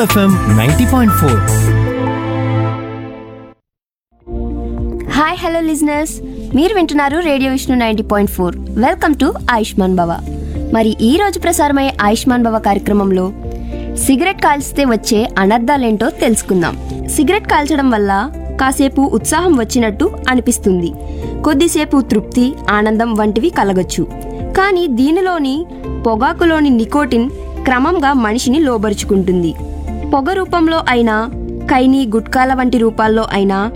FM 90.4. Hi hello listeners, మీరు వింటున్నారు radio Vishnu 90.4. Welcome to Ayushman భవ. మరి ఈ రోజు ప్రసారమయ్యే ఆయుష్మాన్ భవ కార్యక్రమంలో సిగరెట్ కాల్చితే వచ్చే అనర్థాలేంటో తెలుసుకుందాం. సిగరెట్ కాల్చడం వల్ల కాసేపు ఉత్సాహం వచ్చినట్టు అనిపిస్తుంది, కొద్దిసేపు తృప్తి, ఆనందం వంటివి కలగొచ్చు. కానీ దీనిలోని పొగాకులోని నికోటిన్ క్రమంగా మనిషిని లోబరుచుకుంటుంది. పొగ రూపంలో అయినా, ఖైనీ, గుట్కాల వంటి రూపాల్లో అయినా